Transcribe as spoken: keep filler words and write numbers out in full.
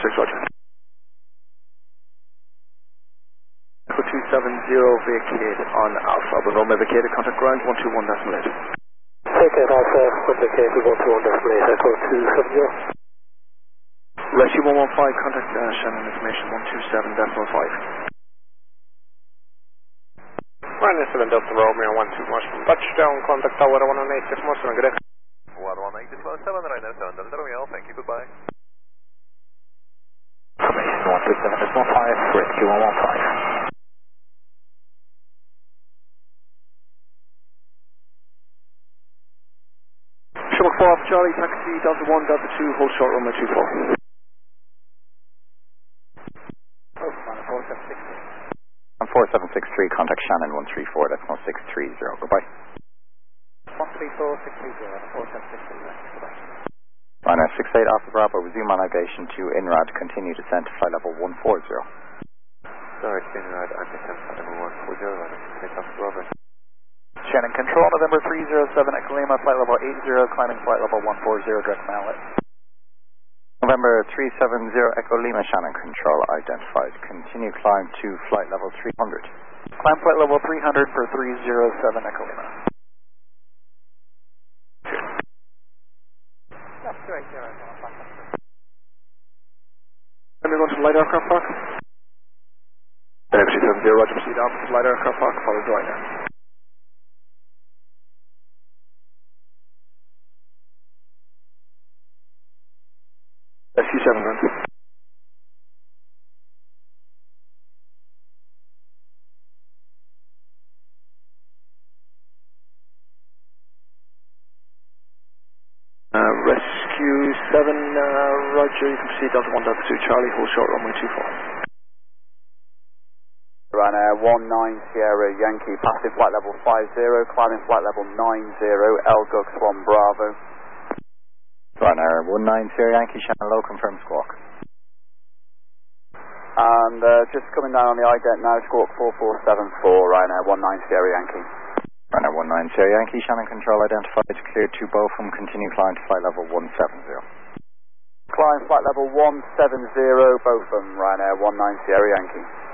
six, roger. Echo two seven zero vacated on Alpha. With Roma vacated, contact ground one two one decimal eight. Vacate Alpha, vacated one two one decimal eight, Echo two seven zero. Rescue one one five, contact uh, Shannon information one two seven decimal five. Minus seven Delta Romeo one two Marsh from touchdown, contact tower one one eight, Marsh from good day. one one eight one seven, Ryanair seven Delta Romeo, thank you, goodbye. Information one two seven decimal five, rescue one one five. Shamrock four, Charlie, taxi Delta one, Delta two, hold short runway two four. four seven six three, contact Shannon one three four, decimal six three zero, goodbye. one three four six three zero, four seven six three, goodbye. Ryanair six eight Alpha Bravo, resume on navigation to INRAD, continue descent to flight level one four zero. Sorry, INRAD, anti-temp flight level one four zero, Ryanair six eight Alpha Bravo. Shannon Control, November three zero seven, Echo Lima, flight level eight zero, climbing flight level one four zero, direct Mallet. November three seven zero, Echo Lima, Shannon Control identified. Continue climb to flight level three hundred. Climb flight level three hundred for three zero seven, Echo Lima. That's great, zero. Let me go to light aircraft park. Embassy seven zero, roger, proceed down to light aircraft park, follow Ryanair. S Q seven, run. Uh, rescue seven, uh, roger, you can proceed Delta one, Delta two, Charlie, hold short runway two four. Ryanair one nine Sierra Yankee, passing flight level five zero, climbing flight level nine zero, L G U X one Bravo. Ryanair one nine Sierra Yankee, Shannon low, confirm squawk. And uh, just coming down on the ident now, squawk four four seven four, Ryanair one nine Sierra Yankee. Ryanair one nine Sierra Yankee, Shannon Control identified, cleared to Bochum, continue climb to flight level one seven zero. Climb flight level one seven zero, Bochum, Ryanair one nine Sierra Yankee.